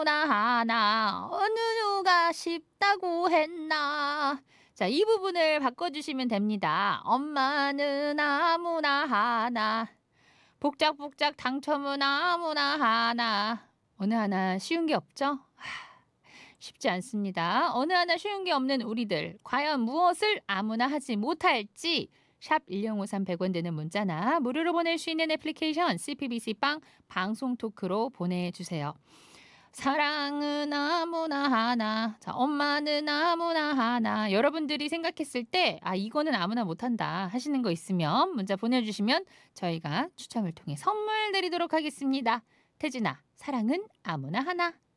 아무나 하나 어느 누가 쉽다고 했나. 자, 이 부분을 바꿔주시면 됩니다. 엄마는 아무나 하나. 복작복작 당첨은 아무나 하나. 어느 하나 쉬운 게 없죠? 쉽지 않습니다. 어느 하나 쉬운 게 없는 우리들. 과연 무엇을 아무나 하지 못할지 샵 1053 100원 되는 문자나 무료로 보낼 수 있는 애플리케이션 CPBC 빵 방송 토크로 보내주세요. 사랑은 아무나 하나. 자, 엄마는 아무나 하나. 여러분들이 생각했을 때 이거는 아무나 못한다 하시는 거 있으면 문자 보내주시면 저희가 추첨을 통해 선물 드리도록 하겠습니다. 태진아, 사랑은 아무나 하나.